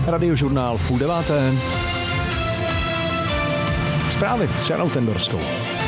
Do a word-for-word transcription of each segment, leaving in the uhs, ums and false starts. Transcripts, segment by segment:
Radiožurnál v půl deváté. Zprávy s Janou Tendorskou.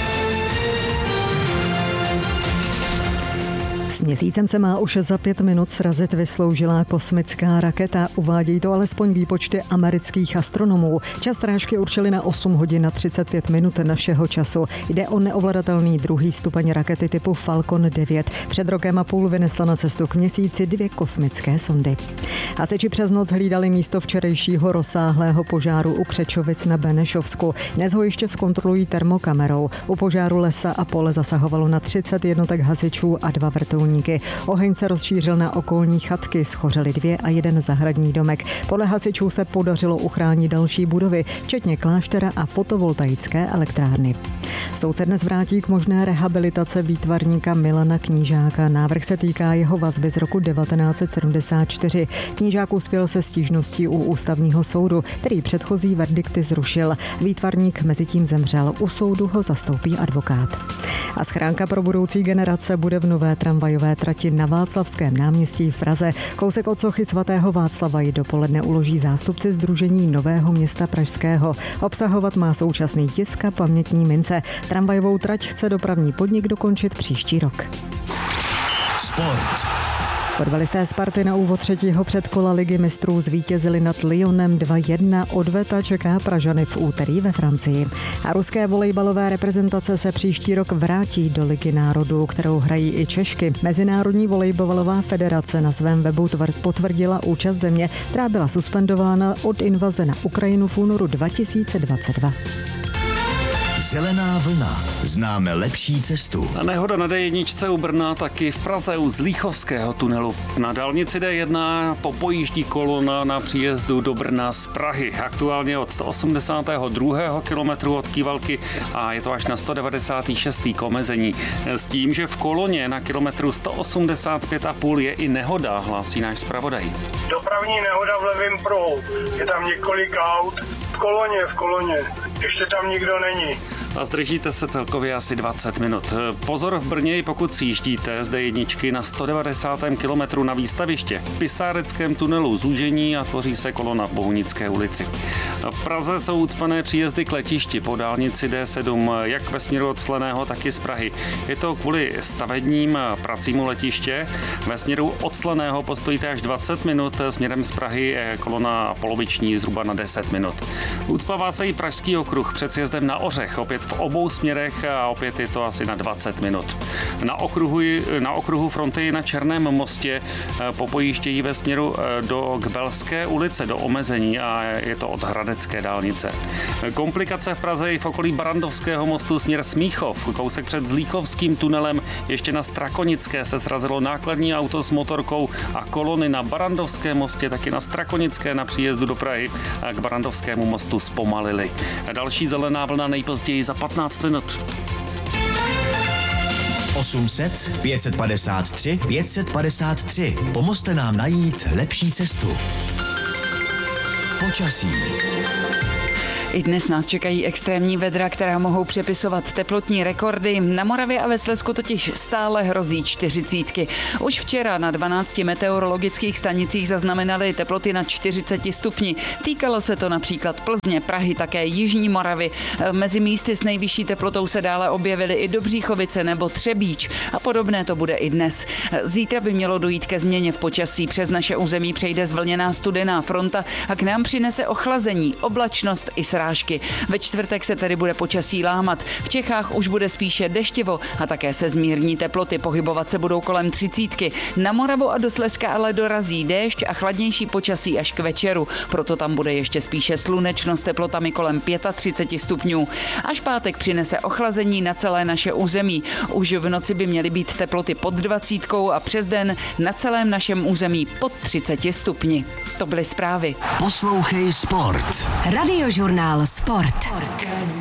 S měsícem se má už za pět minut srazit vysloužilá kosmická raketa, uvádějí to alespoň výpočty amerických astronomů. Čas srážky určili na osm hodin a třicet pět minut našeho času. Jde o neovladatelný druhý stupeň rakety typu Falcon devět. Před rokem a půl vynesla na cestu k měsíci dvě kosmické sondy. Hasiči přes noc hlídali místo včerejšího rozsáhlého požáru u Křečovic na Benešovsku. Dnes ho ještě zkontrolují termokamerou. U požáru lesa a pole zasahovalo na třicet jednotek hasičů a dva vrtulníky. Oheň se rozšířil na okolní chatky, schořely dvě a jeden zahradní domek. Podle hasičů se podařilo uchránit další budovy, včetně kláštera a fotovoltaické elektrárny. Soud se dnes vrátí k možné rehabilitace výtvarníka Milana Knížáka. Návrh se týká jeho vazby z roku devatenáct set sedmdesát čtyři. Knížák uspěl se stížností u ústavního soudu, který předchozí verdikty zrušil. Výtvarník mezitím zemřel, u soudu ho zastoupí advokát. A schránka pro budoucí generace bude v nové tramvajové trati na Václavském náměstí v Praze. Kousek od sochy svatého Václava ji dopoledne uloží zástupci Sdružení Nového města pražského. Obsahovat má současný tisk a pamětní mince. Tramvajovou trať chce dopravní podnik dokončit příští rok. Sport. Fotbalisté Sparty na úvod třetího předkola Ligy mistrů zvítězili nad Lyonem dva jedna. Odveta čeká Pražany v úterý ve Francii. A ruské volejbalové reprezentace se příští rok vrátí do Ligy národů, kterou hrají i Češky. Mezinárodní volejbalová federace na svém webu potvrdila účast země, která byla suspendována od invaze na Ukrajinu v únoru dva tisíce dvacet dva. Zelená vlna. Známe lepší cestu. A nehoda na dé jedna u Brna, taky v Praze u Zlíchovského tunelu. Na dálnici dé jedna popojíždí kolona na příjezdu do Brna z Prahy. Aktuálně od sto osmdesátého druhého kilometru od Kývalky a je to až na sto devadesátém šestém k omezení. S tím, že v koloně na kilometru sto osmdesát pět a půl je i nehoda, hlásí náš zpravodaj. Dopravní nehoda v levém pruhu. Je tam několik aut. V koloně, v koloně. Ještě tam nikdo není. A zdržíte se celkově asi dvacet minut. Pozor v Brně, pokud sjíždíte z dé jedna na sto devadesátém kilometru na výstaviště. V Pisáreckém tunelu zúžení a tvoří se kolona v Bohunické ulici. V Praze jsou ucpané příjezdy k letišti po dálnici dé sedm, jak ve směru od Slaného, tak i z Prahy. Je to kvůli stavebním pracím u letiště. Ve směru od Slaného postojíte až dvacet minut, směrem z Prahy je kolona poloviční zhruba na deset minut. Ucpává se i Pražský okruh před sjezdem na Ořech, opět v obou směrech a opět je to asi na dvacet minut. Na okruhu, na okruhu fronty na Černém mostě popojíždějí ve směru do Kbelské ulice do omezení a je to od Hradecké dálnice. Komplikace v Praze i v okolí Barandovského mostu směr Smíchov. Kousek před Zlíchovským tunelem ještě na Strakonické se srazilo nákladní auto s motorkou a kolony na Barandovském mostě, taky na Strakonické na příjezdu do Prahy a k Barandovskému mostu zpomalili. Další zelená vlna nejpozději za patnáct minut. osm set, pět set padesát tři, pět set padesát tři. Pomozte nám najít lepší cestu. Počasí. I dnes nás čekají extrémní vedra, která mohou přepisovat teplotní rekordy. Na Moravě a ve Slezsku totiž stále hrozí čtyřicítky. Už včera na dvanácti meteorologických stanicích zaznamenali teploty na čtyřicet stupni. Týkalo se to například Plzně, Prahy, také Jižní Moravy. Mezi místy s nejvyšší teplotou se dále objevily i Dobříchovice nebo Třebíč. A podobné to bude i dnes. Zítra by mělo dojít ke změně v počasí. Přes naše území přejde zvlněná studená fronta a k nám přinese ochlazení, oblačnost i srážky. Ve čtvrtek se tedy bude počasí lámat. V Čechách už bude spíše deštivo a také se zmírní teploty. Pohybovat se budou kolem třicítky. Na Moravu a do Slezska ale dorazí déšť a chladnější počasí až k večeru. Proto tam bude ještě spíše slunečno s teplotami kolem třicet pět stupňů. Až pátek přinese ochlazení na celé naše území. Už v noci by měly být teploty pod dvacítkou a přes den na celém našem území pod třicet stupni. To byly zprávy. Poslouchej Sport. Radiožurnál Sport.